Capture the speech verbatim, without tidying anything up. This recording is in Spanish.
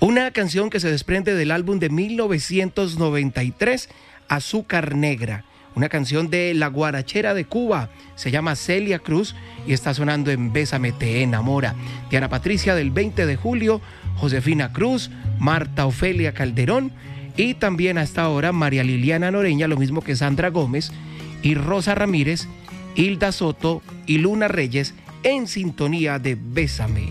Una canción que se desprende del álbum de mil novecientos noventa y tres, Azúcar Negra. Una canción de La Guarachera de Cuba, se llama Celia Cruz y está sonando en Bésame te enamora. Diana Patricia del veinte de julio, Josefina Cruz, Marta Ofelia Calderón y también hasta ahora María Liliana Noreña, lo mismo que Sandra Gómez y Rosa Ramírez, Hilda Soto y Luna Reyes en sintonía de Bésame.